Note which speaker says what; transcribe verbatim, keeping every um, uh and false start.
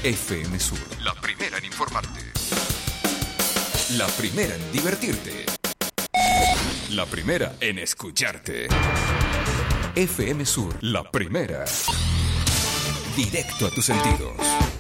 Speaker 1: F M Sur, la primera en informarte. La primera en divertirte. La primera en escucharte. F M Sur, la primera. Directo a tus sentidos.